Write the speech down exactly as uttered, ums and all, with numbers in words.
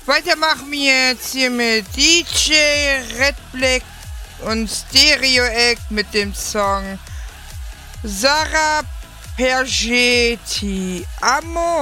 Weiter machen wir jetzt hier mit D J Red Black und Stereo Act mit dem Song Sarah Pergetti Amo.